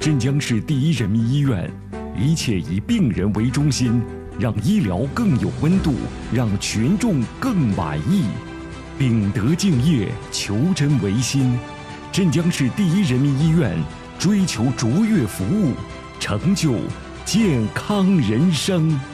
镇江市第一人民医院，一切以病人为中心，让医疗更有温度，让群众更满意。秉德敬业，求真为心。镇江市第一人民医院追求卓越服务，成就健康人生。